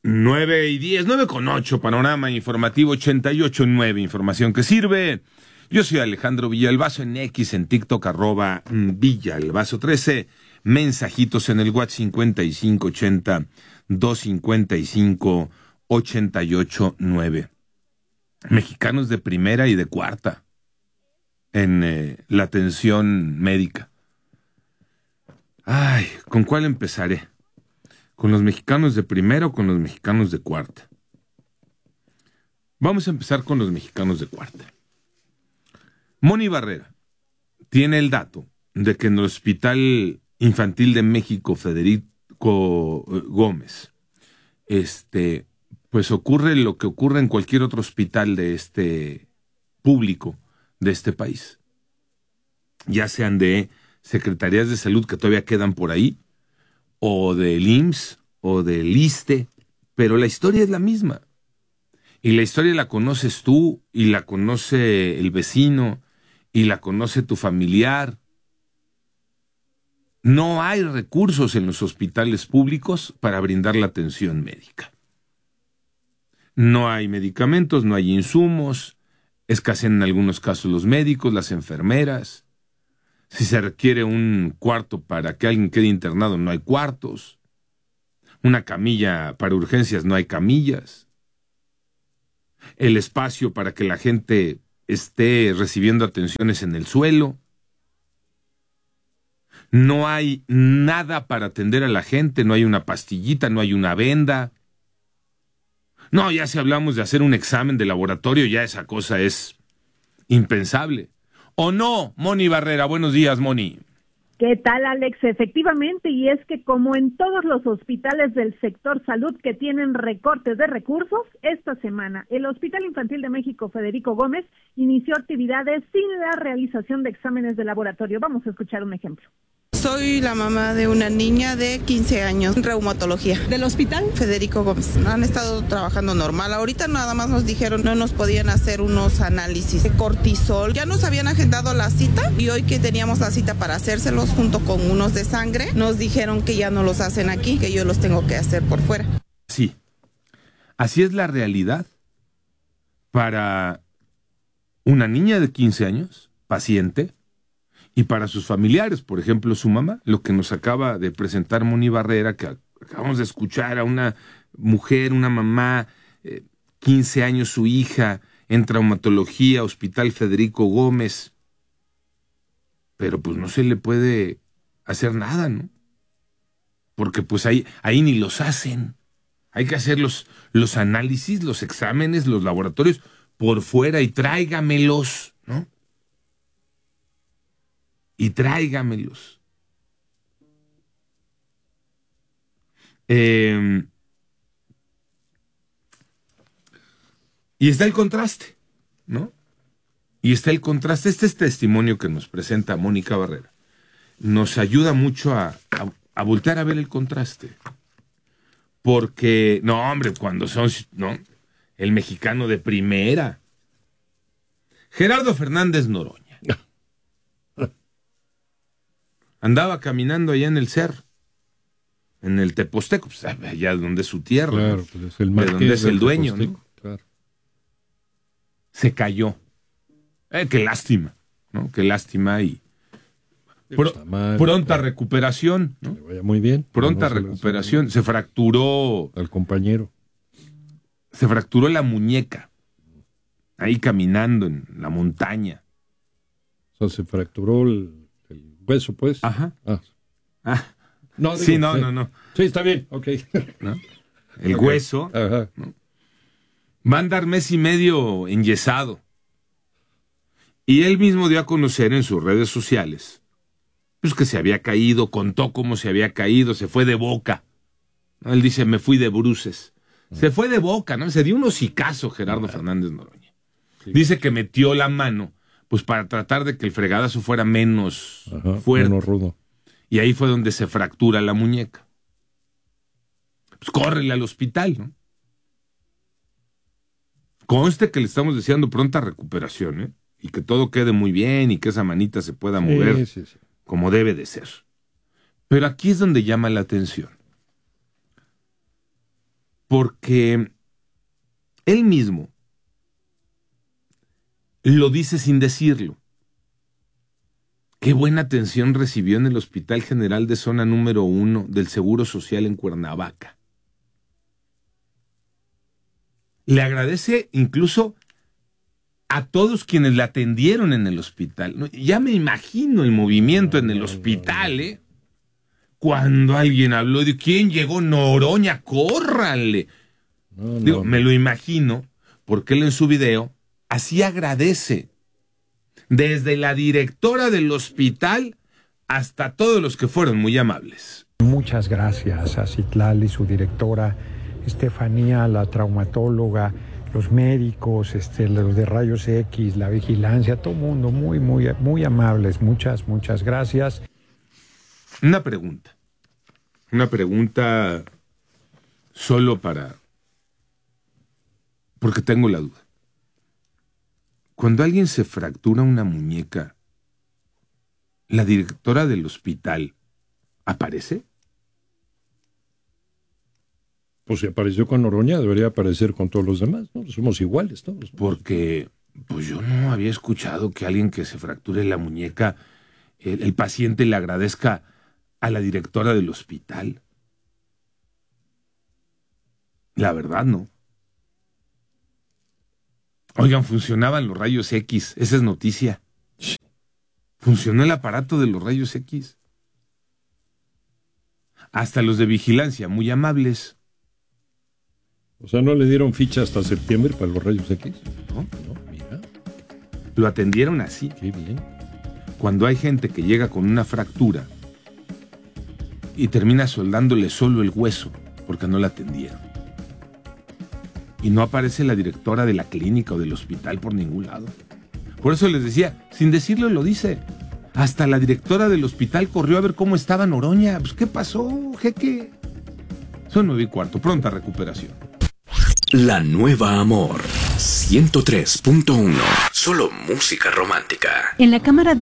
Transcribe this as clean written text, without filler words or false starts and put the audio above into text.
9:10, 9:08, panorama informativo 88.9, información que sirve. Yo soy Alejandro Villalbazo en X, en TikTok, @Villalbazo13, mensajitos en el WhatsApp 5580-255-889. Mexicanos de primera y de cuarta en la atención médica. Ay, ¿con cuál empezaré? ¿Con los mexicanos de primera o con los mexicanos de cuarta? Vamos a empezar con los mexicanos de cuarta. Moni Barrera tiene el dato de que en el Hospital Infantil de México Federico Gómez, pues ocurre lo que ocurre en cualquier otro hospital de este público de este país. Ya sean de secretarías de salud que todavía quedan por ahí, o del IMSS, o del ISSSTE, pero la historia es la misma. Y la historia la conoces tú, y la conoce el vecino, y la conoce tu familiar. No hay recursos en los hospitales públicos para brindar la atención médica. No hay medicamentos, no hay insumos, escasean en algunos casos los médicos, las enfermeras. Si se requiere un cuarto para que alguien quede internado, no hay cuartos. Una camilla para urgencias, no hay camillas. El espacio para que la gente esté recibiendo atenciones en el suelo. No hay nada para atender a la gente, no hay una pastillita, no hay una venda. No, ya si hablamos de hacer un examen de laboratorio, ya esa cosa es impensable. ¿O no, Moni Barrera? Buenos días, Moni. ¿Qué tal, Alex? Efectivamente, y es que como en todos los hospitales del sector salud que tienen recortes de recursos, esta semana el Hospital Infantil de México Federico Gómez inició actividades sin la realización de exámenes de laboratorio. Vamos a escuchar un ejemplo. Soy la mamá de una niña de 15 años, reumatología. ¿Del hospital? Federico Gómez. Han estado trabajando normal. Ahorita nada más nos dijeron no nos podían hacer unos análisis de cortisol. Ya nos habían agendado la cita y hoy que teníamos la cita para hacérselos junto con unos de sangre, nos dijeron que ya no los hacen aquí, que yo los tengo que hacer por fuera. Sí, así es la realidad para una niña de 15 años, paciente, y para sus familiares, por ejemplo, su mamá, lo que nos acaba de presentar Moni Barrera, que acabamos de escuchar a una mujer, una mamá, 15 años, su hija, en traumatología, Hospital Federico Gómez, pero pues no se le puede hacer nada, ¿no? Porque pues ahí ni los hacen. Hay que hacer los análisis, los exámenes, los laboratorios por fuera y tráigamelos, ¿no? Y tráigamelos. Y está el contraste, ¿no? Y está el contraste. Este es testimonio que nos presenta Mónica Barrera. Nos ayuda mucho a voltear a ver el contraste. Porque, no, hombre, cuando son, ¿no? El mexicano de primera. Gerardo Fernández Noroña. Andaba caminando allá en el cerro, en el Teposteco, pues allá donde es su tierra, claro, ¿no? pues es el de donde es el dueño, Teposteco, ¿no? Claro. Se cayó. Qué lástima, ¿no? Qué lástima y pronta recuperación, ¿no? Que vaya muy bien. Pronta recuperación. Se fracturó al compañero. Se fracturó la muñeca, ahí caminando en la montaña. O sea, se fracturó el hueso, pues. Ajá. No, digo, sí, no. Sí, está bien, ok. ¿No? El hueso. Ajá. ¿No? Va a andar mes y medio enyesado. Y él mismo dio a conocer en sus redes sociales, pues que se había caído, contó cómo se había caído, se fue de boca. ¿No? Él dice, me fui de bruces. Se fue de boca, ¿no? Se dio un hocicazo Gerardo Fernández Noroña. Sí. Dice que metió la mano pues para tratar de que el fregadazo fuera menos fuerte. Menos rudo. Y ahí fue donde se fractura la muñeca. Pues córrele al hospital, ¿no? Conste que le estamos deseando pronta recuperación, ¿eh? Y que todo quede muy bien y que esa manita se pueda mover como debe de ser. Pero aquí es donde llama la atención. porque él mismo lo dice sin decirlo. Qué buena atención recibió en el Hospital General de Zona número 1 del Seguro Social en Cuernavaca. Le agradece incluso a todos quienes le atendieron en el hospital. Ya me imagino el movimiento en el hospital, ¿eh? Cuando alguien habló de quién llegó, Noroña, córranle. Me lo imagino, porque él en su video así agradece. Desde la directora del hospital hasta todos los que fueron muy amables. Muchas gracias a Citlali, su directora, Estefanía, la traumatóloga, los médicos, los de rayos X, la vigilancia, todo el mundo muy, muy, muy amables. Muchas gracias. Una pregunta solo porque tengo la duda. Cuando alguien se fractura una muñeca, ¿la directora del hospital aparece? Pues si apareció con Noroña, debería aparecer con todos los demás, ¿no? Somos iguales todos, ¿no? Porque pues yo no había escuchado que alguien que se fracture la muñeca, el paciente le agradezca a la directora del hospital. La verdad, no. Oigan, funcionaban los rayos X, esa es noticia. Funcionó el aparato de los rayos X. Hasta los de vigilancia, muy amables. O sea, ¿no le dieron ficha hasta septiembre para los rayos X? No, mira. Lo atendieron así. Qué bien. Cuando hay gente que llega con una fractura y termina soldándole solo el hueso porque no la atendieron. Y no aparece la directora de la clínica o del hospital por ningún lado. Por eso les decía, sin decirlo lo dice. Hasta la directora del hospital corrió a ver cómo estaba Noroña. Pues, ¿qué pasó, jeque? Son 9:15, pronta recuperación. La Nueva Amor 103.1. Solo música romántica. En la Cámara